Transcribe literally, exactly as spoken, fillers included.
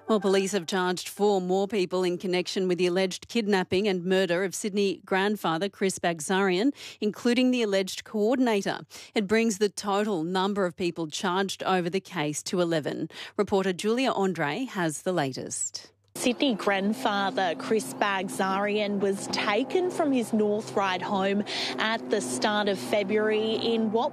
Well, police have charged four more people in connection with the alleged kidnapping and murder of Sydney grandfather Chris Bagzarian, including the alleged coordinator. It brings the total number of people charged over the case to eleven. Reporter Julia Andre has the latest. Sydney grandfather Chris Bagzarian was taken from his North Ryde home at the start of February in what